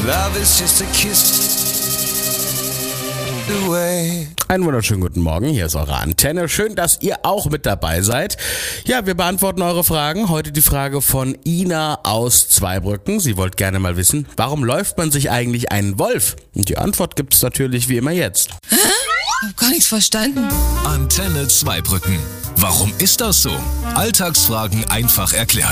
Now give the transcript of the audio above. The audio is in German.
Love is just a kiss away. Einen wunderschönen guten Morgen, hier ist eure Antenne. Schön, dass ihr auch mit dabei seid. Ja, wir beantworten eure Fragen. Heute die Frage von Ina aus Zweibrücken. Sie wollte gerne mal wissen, warum läuft man sich eigentlich einen Wolf? Und die Antwort gibt's natürlich wie immer jetzt. Hä? Ich hab gar nichts verstanden. Antenne Zweibrücken. Warum ist das so? Alltagsfragen einfach erklärt.